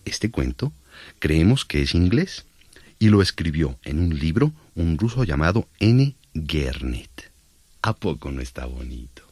Este cuento creemos que es inglés y lo escribió en un libro un ruso llamado N. Gernet. ¿A poco no está bonito?